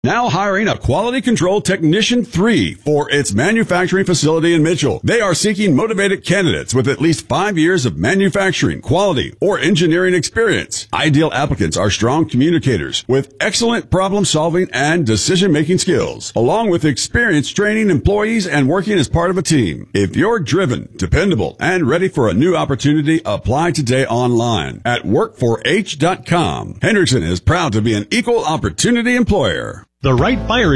Now hiring a quality control technician 3 for its manufacturing facility in Mitchell. They are seeking motivated candidates with at least 5 years of manufacturing, quality, or engineering experience. Ideal applicants are strong communicators with excellent problem solving and decision making skills, along with experience training employees and working as part of a team. If you're driven, dependable, and ready for a new opportunity, apply today online at work4h.com. Hendrickson is proud to be an equal opportunity employer. The right fire